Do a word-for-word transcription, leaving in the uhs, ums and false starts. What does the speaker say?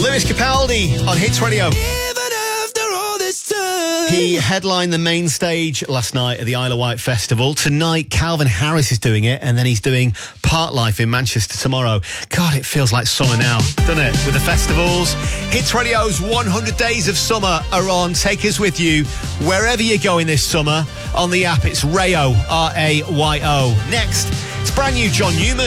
Lewis Capaldi on Hits Radio. He headlined the main stage last night at the Isle of Wight Festival. Tonight, Calvin Harris is doing it, and then he's doing Parklife in Manchester tomorrow. God, it feels like summer now, doesn't it? With the festivals. Hits Radio's one hundred Days of Summer are on. Take us with you wherever you're going this summer. On the app, it's Rayo, R A Y O. Next, it's brand new John Newman.